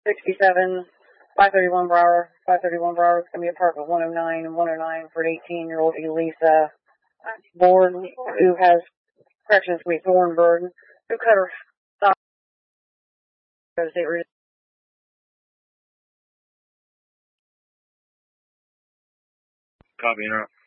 67, 531 Brower. 531 Brower is going to be apartment 109 and 109 for an 18-year-old Elisa Bourne, who has corrections week Thornburg, who cut her thigh. Copy, interrupt.